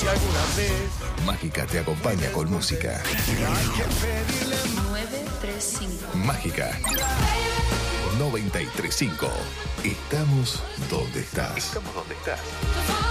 alguna vez Mágica te acompaña con música. hay que pedirle 935. Mágica 935. Estamos donde estás. Estamos donde estás.